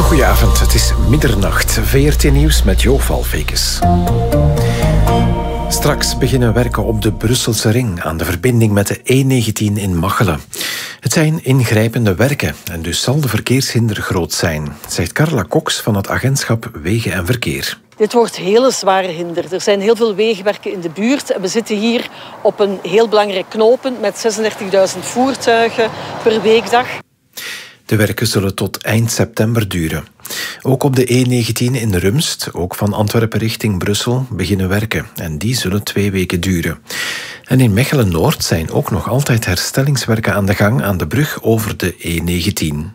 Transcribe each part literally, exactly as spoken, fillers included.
Goedenavond, het is middernacht. V R T Nieuws met Jo Valfekes. Straks beginnen werken op de Brusselse ring aan de verbinding met de E negentien in Machelen. Het zijn ingrijpende werken en dus zal de verkeershinder groot zijn, zegt Carla Cox van het agentschap Wegen en Verkeer. Dit wordt een hele zware hinder. Er zijn heel veel wegenwerken in de buurt. We zitten hier op een heel belangrijk knooppunt met zesendertigduizend voertuigen per weekdag. De werken zullen tot eind september duren. Ook op de E negentien in Rumst, ook van Antwerpen richting Brussel, beginnen werken. En die zullen twee weken duren. En in Mechelen-Noord zijn ook nog altijd herstellingswerken aan de gang aan de brug over de E negentien.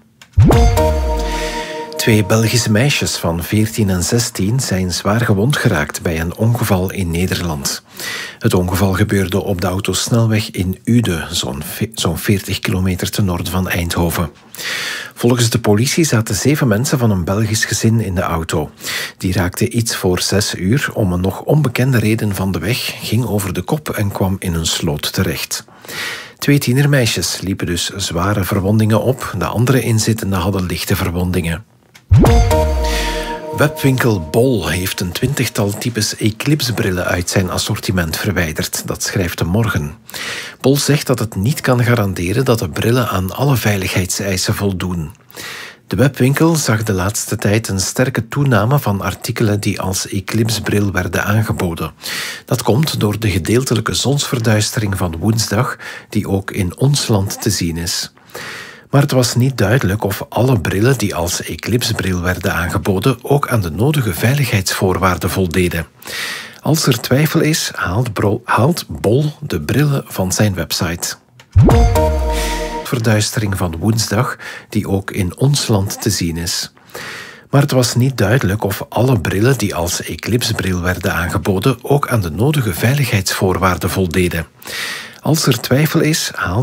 Twee Belgische meisjes van veertien en zestien zijn zwaar gewond geraakt bij een ongeval in Nederland. Het ongeval gebeurde op de autosnelweg in Uden, zo'n veertig kilometer ten noorden van Eindhoven. Volgens de politie zaten zeven mensen van een Belgisch gezin in de auto. Die raakten iets voor zes uur om een nog onbekende reden van de weg, ging over de kop en kwam in een sloot terecht. Twee tienermeisjes liepen dus zware verwondingen op. De andere inzittenden hadden lichte verwondingen. Webwinkel Bol heeft een twintigtal types Eclipse-brillen uit zijn assortiment verwijderd. Dat schrijft De Morgen. Bol zegt dat het niet kan garanderen dat de brillen aan alle veiligheidseisen voldoen. De webwinkel zag de laatste tijd een sterke toename van artikelen die als Eclipse-bril werden aangeboden. Dat komt door de gedeeltelijke zonsverduistering van woensdag, die ook in ons land te zien is. Maar het was niet duidelijk of alle brillen die als Eclipse-bril werden aangeboden ook aan de nodige veiligheidsvoorwaarden voldeden. Als er twijfel is, haalt, bro- haalt Bol de brillen van zijn website. Verduistering van woensdag, die ook in ons land te zien is. Maar het was niet duidelijk of alle brillen die als Eclipse-bril werden aangeboden ook aan de nodige veiligheidsvoorwaarden voldeden. Als er twijfel is, haalt